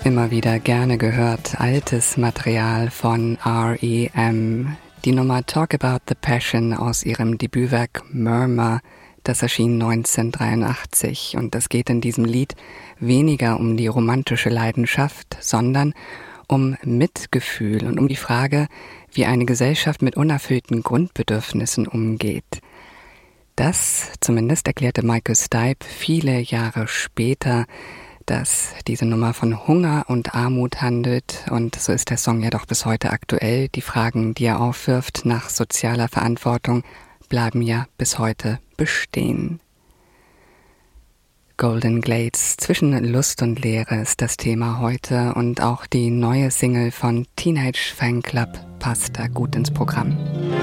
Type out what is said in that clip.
Immer wieder gerne gehört, altes Material von R.E.M. Die Nummer Talk About the Passion aus ihrem Debütwerk Murmur, das erschien 1983. Und es geht in diesem Lied weniger um die romantische Leidenschaft, sondern um Mitgefühl und um die Frage, wie eine Gesellschaft mit unerfüllten Grundbedürfnissen umgeht. Das zumindest erklärte Michael Stipe viele Jahre später, dass diese Nummer von Hunger und Armut handelt, und so ist der Song ja doch bis heute aktuell. Die Fragen, die er aufwirft nach sozialer Verantwortung, bleiben ja bis heute bestehen. Golden Glades, zwischen Lust und Leere ist das Thema heute, und auch die neue Single von Teenage Fanclub passt da gut ins Programm.